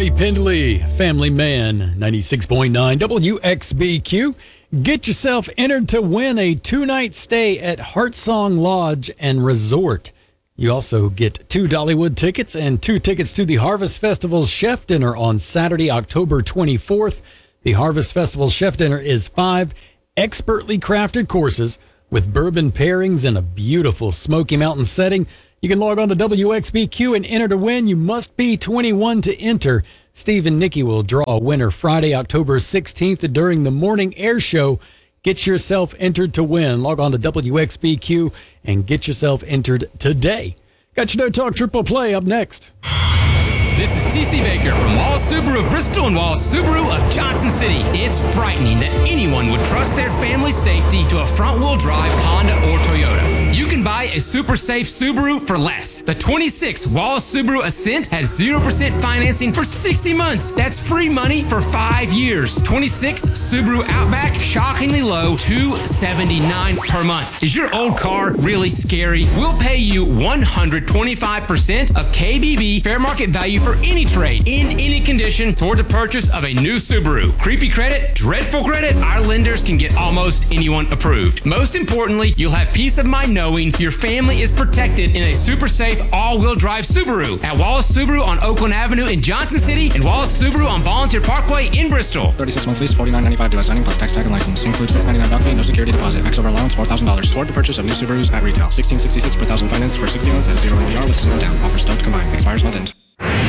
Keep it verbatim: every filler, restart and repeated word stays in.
Corey Pendley, Family Man, ninety-six point nine W X B Q. Get yourself entered to win a two-night stay at Heartsong Lodge and Resort. You also get two Dollywood tickets and two tickets to the Harvest Festival's Chef Dinner on Saturday, October twenty-fourth. The Harvest Festival Chef Dinner is five expertly crafted courses with bourbon pairings in a beautiful Smoky Mountain setting. You can log on to W X B Q and enter to win. You must be twenty-one to enter. Steve and Nikki will draw a winner Friday, October sixteenth during the morning air show. Get yourself entered to win. Log on to W X B Q and get yourself entered today. Got your No Talk Triple Play up next. This is T C Baker from Wallace Subaru of Bristol and Wallace Subaru of Johnson City. It's frightening that anyone would trust their family's safety to a front-wheel drive Honda or Toyota. You can buy a super safe Subaru for less. The twenty-six Wallace Subaru Ascent has zero percent financing for sixty months. That's free money for five years. twenty-six Subaru Outback, shockingly low, two seventy-nine per month. Is your old car really scary? We'll pay you one hundred twenty-five percent of K B B fair market value for any trade, in any condition, toward the purchase of a new Subaru. Creepy credit, dreadful credit, our lenders can get almost anyone approved. Most importantly, you'll have peace of mind knowing your family is protected in a super safe all-wheel drive Subaru. At Wallace Subaru on Oakland Avenue in Johnson City and Wallace Subaru on Volunteer Parkway in Bristol. thirty-six month lease, forty-nine ninety-five dealer signing plus tax tag and license. Includes six ninety-nine doc fee, no security deposit. Max over allowance four thousand dollars. Toward the purchase of new Subarus at retail. sixteen sixty-six per thousand financed for sixty months at zero A D R with zero down. Offer stoked combined. Expires month ends.